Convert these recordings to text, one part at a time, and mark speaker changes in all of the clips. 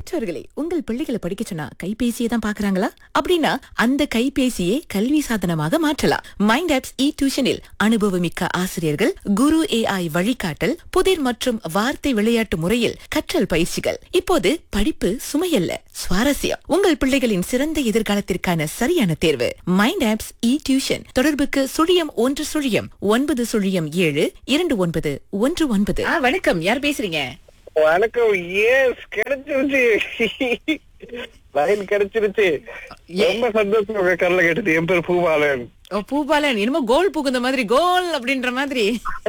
Speaker 1: பெற்றோர்களே, உங்கள் பிள்ளைகளை படிக்க சொன்னா கைபேசியை தான் பாக்குறாங்களா? அப்படின்னா அந்த கைபேசியை கல்வி சாதனமாக மாற்றலாம். மைண்ட் ஆப்ஸ் இ டியூஷனில் அனுபவமிக்க ஆசிரியர்கள், குரு AI வழிகாட்டல், புதிர் மற்றும் வார்த்தை விளையாட்டு முறையில் கற்றல் பயிற்சிகள். இப்போது படிப்பு சுமையல்ல, சுவாரஸ்யம். உங்கள் பிள்ளைகளின் சிறந்த எதிர்காலத்திற்கான சரியான தேர்வு மைண்ட் ஆப்ஸ் இ டியூஷன். தொடர்புக்கு 01 907 2919. வணக்கம், யார் பேசுறீங்க?
Speaker 2: வணக்கம். எஸ், கிடைச்சிருச்சு. லைன் கிடைச்சிருச்சு. ரொம்ப சந்தோஷம் உங்க கரல கேட்டது. என் பேர் பூபாலன்.
Speaker 1: ஓ, பூபாலன். என்னமோ கோல் புகுந்த மாதிரி, கோல் அப்படின்ற மாதிரி.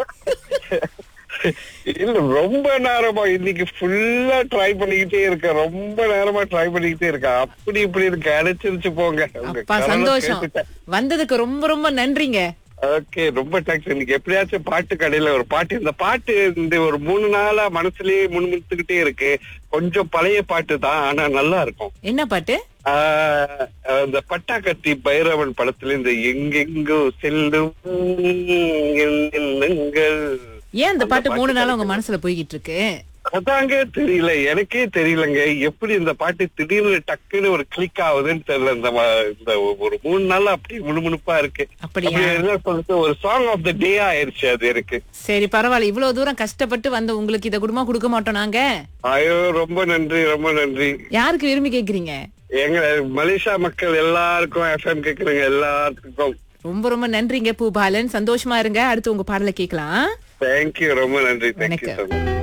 Speaker 2: இல்ல, ரொம்ப நேரமா இன்னைக்கு ஃபுல்லா ட்ரை பண்ணிக்கிட்டே இருக்கேன். ரொம்ப நேரமா ட்ரை பண்ணிக்கிட்டே இருக்கேன். அப்படி இப்படி கிடைச்சிருச்சு போங்க.
Speaker 1: அப்பா, சந்தோஷம். வந்ததுக்கு ரொம்ப ரொம்ப நன்றிங்க.
Speaker 2: ஓகே, ரொம்ப தேங்க்ஸ். இன்னைக்கு எப்படியாச்சும் பாட்டு கடையில ஒரு பாட்டு, இந்த பாட்டு இந்த ஒரு 3 நாளா மனசுலயே முணுமுணுத்துக்கிட்டே இருக்கு. கொஞ்சம் பழைய பாட்டு தான், ஆனா நல்லா இருக்கும்.
Speaker 1: என்ன பாட்டு?
Speaker 2: இந்த பட்டாக்கத்தி பைரவன் படத்துல இந்த எங்கெங்கோ செல்லும் எண்ணங்கள்.
Speaker 1: ஏன் அந்த பாட்டு 3 நாளா உங்க மனசுல போய்கிட்டு இருக்கு?
Speaker 2: அதாங்க தெரியல, எனக்கே தெரியலங்க. எப்படி இந்த பாட்டு திடீர்னு டக்குன்னு ஒரு கிளிக் ஆகுதுன்னு தெரியல. இந்த ஒரு 3 நாள் அப்படி முணுமுணுப்பா இருக்கு.
Speaker 1: அப்படியா?
Speaker 2: சொல்லிட்டு ஒரு சாங் ஆஃப் த டே ஆயிருச்சு அது இருக்கு.
Speaker 1: சரி, பரவாயில்ல. இவ்வளவு தூரம் கஷ்டப்பட்டு வந்த உங்களுக்கு இத குடும்பமா கொடுக்க மாட்டோம் நாங்க.
Speaker 2: ஐயோ, ரொம்ப நன்றி, ரொம்ப நன்றி.
Speaker 1: யாருக்கு விரும்பி கேக்குறீங்க?
Speaker 2: எங்க மலேசியா மக்கள் எல்லாருக்கும், FM கேக்குறீங்க எல்லாத்துக்கும்
Speaker 1: ரொம்ப ரொம்ப நன்றிங்க பூபாலன். சந்தோஷமா இருங்க. அடுத்து உங்க பாடலை கேட்கலாம்.
Speaker 2: தேங்க்யூ, ரொம்ப நன்றி. தேங்க்யூ.
Speaker 1: வணக்கம்.